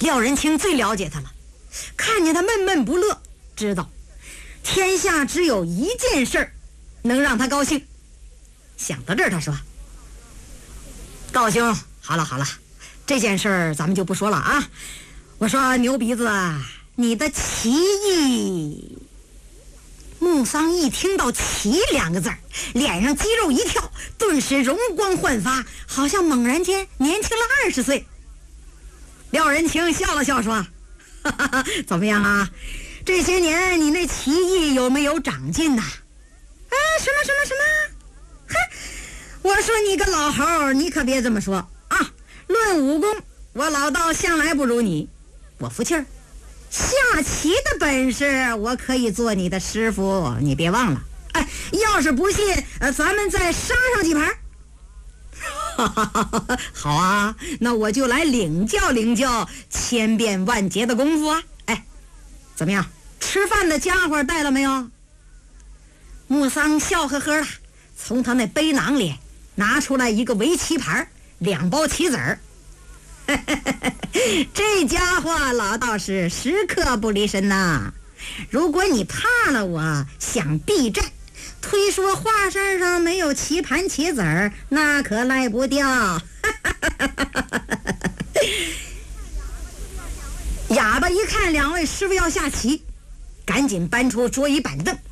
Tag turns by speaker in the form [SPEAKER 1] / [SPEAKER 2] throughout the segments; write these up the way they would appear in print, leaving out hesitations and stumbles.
[SPEAKER 1] 廖仁清最了解他了，看见他闷闷不乐，知道天下只有一件事能让他高兴。想到这儿，他说：“道兄，好了，这件事儿咱们就不说了啊。我说牛鼻子，你的棋艺……”穆桑一听到棋两个字，脸上肌肉一跳，顿时容光焕发，好像猛然间年轻了20岁。廖仁清笑了笑说：“哈哈，怎么样啊？这些年你那棋艺有没有长进呐？”什么？哼！我说你个老猴，你可别这么说啊！论武功，我老道向来不如你，我服气儿。下棋的本事，我可以做你的师傅，你别忘了。要是不信，咱们再杀上几盘。好啊，那我就来领教千变万捷的功夫啊！怎么样？吃饭的家伙带了没有？穆桑笑呵呵的从他那背囊里拿出来一个围棋盘，2包棋子儿。这家伙老道士时刻不离身呐！如果你怕了我，想避战，推说华山上没有棋盘棋子儿，那可赖不掉。哑巴一看2位师傅要下棋，赶紧搬出桌椅板凳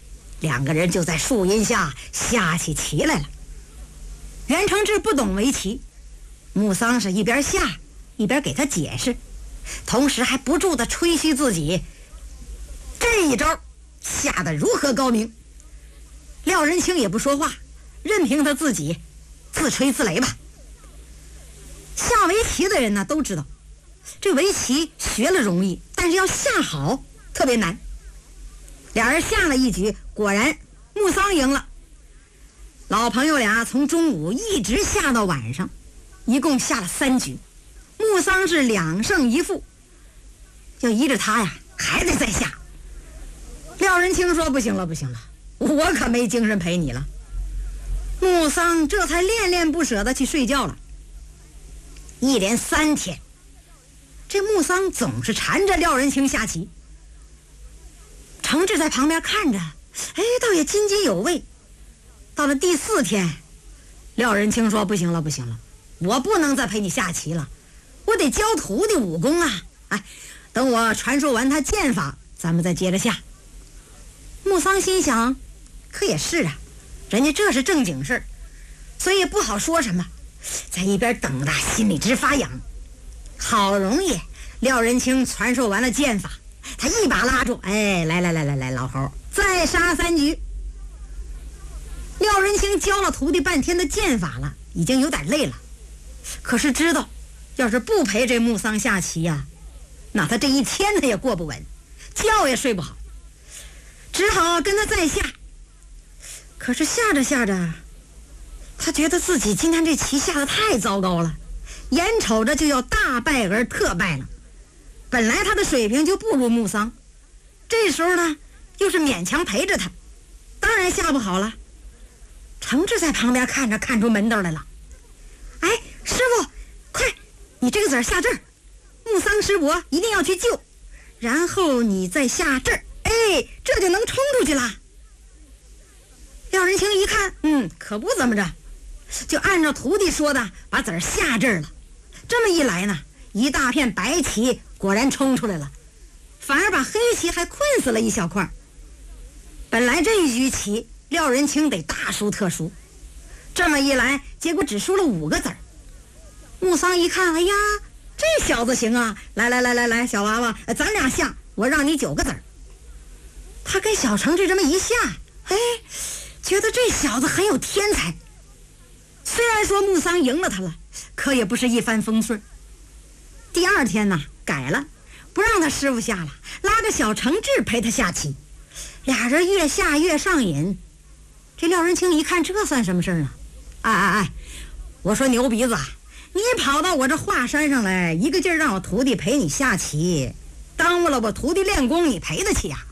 [SPEAKER 1] ，2个人就在树荫下下起棋来了。袁承志不懂围棋，穆桑是一边下一边给他解释，同时还不住地吹嘘自己这一招下得如何高明。廖仁清也不说话，任凭他自己自吹自擂吧。下围棋的人呢都知道，这围棋学了容易，但是要下好特别难。俩人下了一局，果然穆桑赢了。老朋友俩从中午一直下到晚上，一共下了3局。穆桑是2胜1负，要依着他呀，还得再下。廖仁清说：“不行了，我可没精神陪你了。”穆桑这才恋恋不舍地去睡觉了。一连3天，这穆桑总是缠着廖仁清下棋。承志在旁边看着，倒也津津有味。到了第4天，廖仁清说：“不行了，我不能再陪你下棋了，我得教徒弟武功啊！等我传授完他剑法，咱们再接着下。”穆桑心想，可也是啊，人家这是正经事儿，所以也不好说什么，在一边等的心里直发痒。好容易廖仁清传授完了剑法，他一把拉住：“来，老猴，再杀3局。”廖仁清教了徒弟半天的剑法了，已经有点累了，可是知道要是不陪这穆桑下棋呀，那他这一天他也过不稳，觉也睡不好，只好跟他再下。可是下着，他觉得自己今天这棋下得太糟糕了，眼瞅着就要大败而特败了。本来他的水平就不如穆桑，这时候呢又是勉强陪着他，当然下不好了。承志在旁边看着，看出门道来了。师傅，快，你这个子儿下这儿，穆桑师伯一定要去救，然后你再下这儿，这就能冲出去了。廖仁清一看，可不怎么着，就按照徒弟说的把子儿下这儿了。这么一来呢，一大片白棋果然冲出来了，反而把黑棋还困死了一小块。本来这一局棋廖仁清得大输特输，这么一来，结果只输了5个子儿。穆桑一看，这小子行啊，来，小娃娃，咱俩下，我让你9个子儿。他跟小承志这么一下，觉得这小子很有天才。虽然说穆桑赢了他了，可也不是一帆风顺。第2天呢，改了，不让他师傅下了，拉着小承志陪他下棋。俩人越下越上瘾。这廖仁清一看，这算什么事儿呢？我说牛鼻子，你跑到我这华山上来，一个劲儿让我徒弟陪你下棋，耽误了我徒弟练功，你赔得起呀？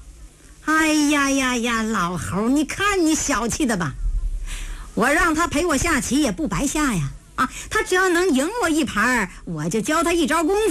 [SPEAKER 1] 老猴，你看你小气的吧，我让他陪我下棋也不白下呀。他只要能赢我一盘，我就教他一招功夫。